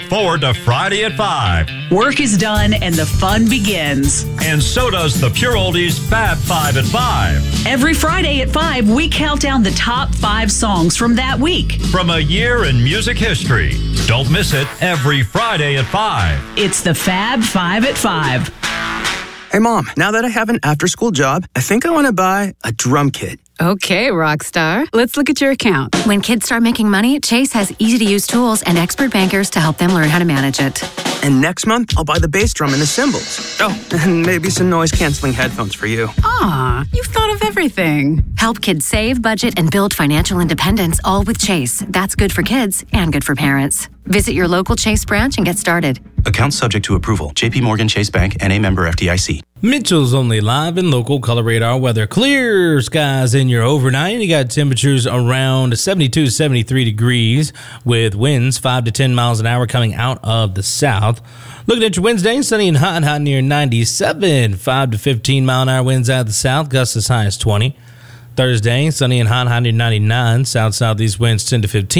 forward to Friday at 5. Work is done and the fun begins. And so does the Pure Oldies Fab 5 at 5. Every Friday at 5, we count down the top 5 songs from that week. From a year in music history. Don't miss it every Friday at 5. It's the Fab 5 at 5. Hey, Mom, now that I have an after-school job, I think I want to buy a drum kit. Okay, Rockstar. Let's look at your account. When kids start making money, Chase has easy-to-use tools and expert bankers to help them learn how to manage it. And next month, I'll buy the bass drum and the cymbals. Oh, and maybe some noise-canceling headphones for you. Aw, you've thought of everything. Help kids save, budget, and build financial independence, all with Chase. That's good for kids and good for parents. Visit your local Chase branch and get started. Account subject to approval. J.P. Morgan Chase Bank, N.A. member FDIC. Mitchell's Only Live and local color radar weather. Clear skies in your overnight. You got temperatures around 72, 73 degrees with winds 5 to 10 miles an hour coming out of the south. Looking at your Wednesday, sunny and hot near 97. 5 to 15 mile an hour winds out of the south, gusts as high as 20. Thursday, sunny and hot near 99. South-southeast winds 10 to 15.